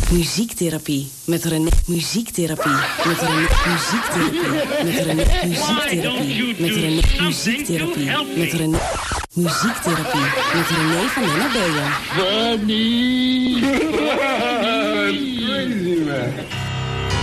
Muziektherapie met René. Muziektherapie met René. Muziektherapie met René. Muziektherapie met René. Muziektherapie met René. Muziektherapie met René van den Abeelen. Funny!